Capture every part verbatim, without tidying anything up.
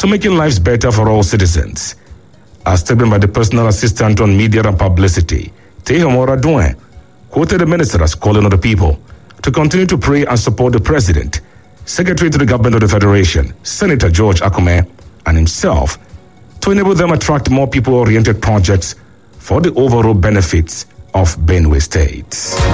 to making lives better for all citizens. A statement by the personal assistant on media and publicity, Tehomora Duen, quoted the minister as calling on the people to continue to pray and support the president, Secretary to the Government of the Federation, Senator George Akume, and himself to enable them attract more people-oriented projects for the overall benefits of Benue State.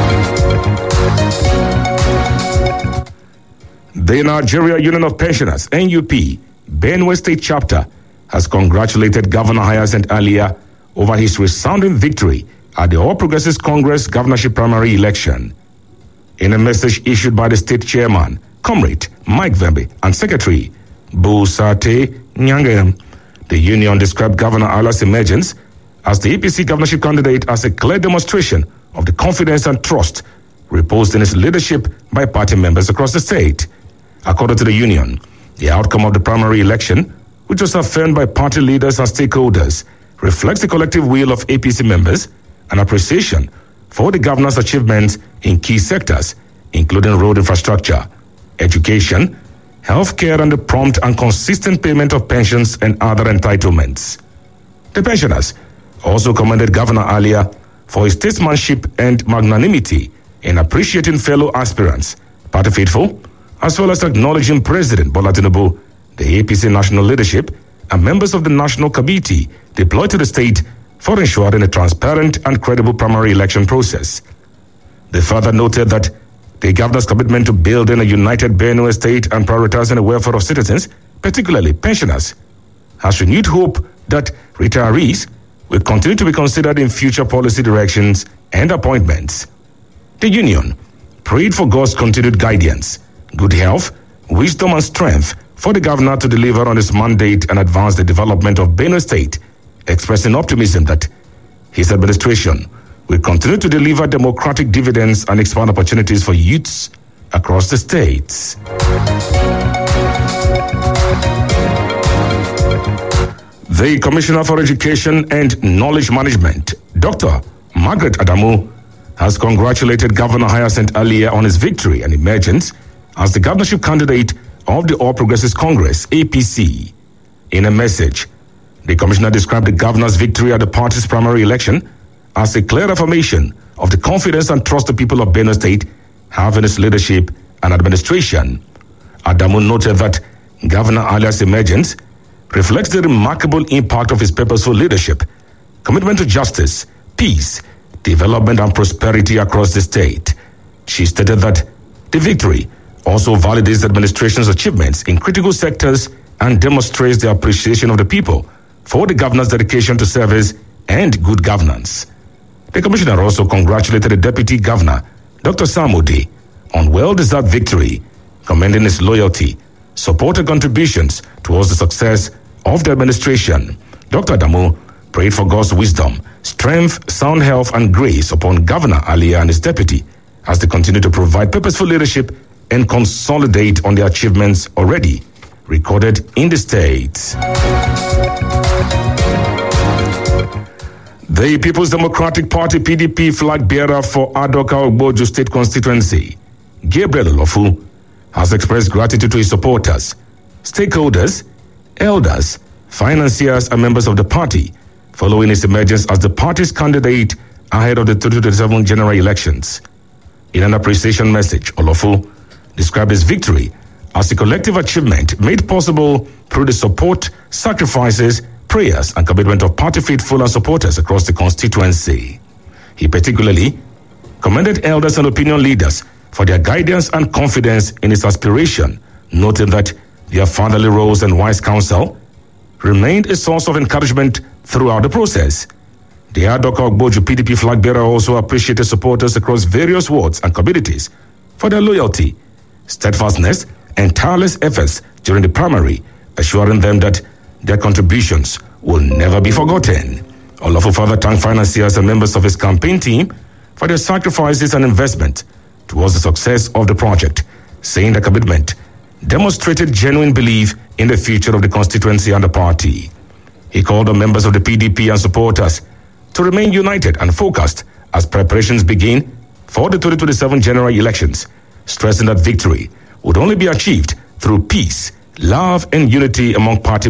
The Nigeria Union of Pensioners, N U P, Benue State Chapter, has congratulated Governor Hyacinth Alia over his resounding victory at the All Progressives Congress governorship primary election. In a message issued by the state chairman, Comrade Mike Vembe, and Secretary Busate Nyangem, the union described Governor Alia's emergence as the A P C governorship candidate as a clear demonstration of the confidence and trust reposed in his leadership by party members across the state. According to the union, the outcome of the primary election, which was affirmed by party leaders and stakeholders, reflects the collective will of A P C members and appreciation for the governor's achievements in key sectors, including road infrastructure, education, healthcare, and the prompt and consistent payment of pensions and other entitlements. The pensioners also commended Governor Alia for his statesmanship and magnanimity in appreciating fellow aspirants, party faithful, as well as acknowledging President Bola Tinubu, the A P C national leadership, and members of the national committee deployed to the state for ensuring a transparent and credible primary election process. They further noted that the governor's commitment to building a united Benue State and prioritizing the welfare of citizens, particularly pensioners, has renewed hope that retirees will continue to be considered in future policy directions and appointments. The union prayed for God's continued guidance, good health, wisdom, and strength for the governor to deliver on his mandate and advance the development of Benue State, expressing optimism that his administration will continue to deliver democratic dividends and expand opportunities for youths across the states. The Commissioner for Education and Knowledge Management, Doctor Margaret Adamu, has congratulated Governor Hyacinth Alia on his victory and emergence as the governorship candidate of the All Progressives Congress, A P C. In a message, the commissioner described the governor's victory at the party's primary election as a clear affirmation of the confidence and trust the people of Benue State have in its leadership and administration. Adamu noted that Governor Alia's emergence reflects the remarkable impact of his purposeful leadership, commitment to justice, peace, development, and prosperity across the state. She stated that the victory also validates the administration's achievements in critical sectors and demonstrates the appreciation of the people for the governor's dedication to service and good governance. The commissioner also congratulated the deputy governor, Doctor Samudi, on well-deserved victory, commending his loyalty, support, and contributions towards the success of the administration. Doctor Adamu prayed for God's wisdom, strength, sound health, and grace upon Governor Alia and his deputy as they continue to provide purposeful leadership and consolidate on the achievements already recorded in the state. The People's Democratic Party P D P flag bearer for Adoka Ogboju State Constituency, Gabriel Olofu, has expressed gratitude to his supporters, stakeholders, elders, financiers, and members of the party following his emergence as the party's candidate ahead of the twenty twenty-seven general elections. In an appreciation message, Olofu described his victory as a collective achievement made possible through the support, sacrifices, prayers, and commitment of party faithful and supporters across the constituency. He particularly commended elders and opinion leaders for their guidance and confidence in his aspiration, noting that their fatherly roles and wise counsel remained a source of encouragement throughout the process. The Adoka Ogboju P D P flag bearer also appreciated supporters across various wards and communities for their loyalty, steadfastness, and tireless efforts during the primary, assuring them that their contributions will never be forgotten. Olofu further thanked financiers and members of his campaign team for their sacrifices and investment towards the success of the project, saying the commitment demonstrated genuine belief in the future of the constituency and the party. He called on members of the P D P and supporters to remain united and focused as preparations begin for the twenty twenty-seven general elections, stressing that victory would only be achieved through peace, love, and unity among party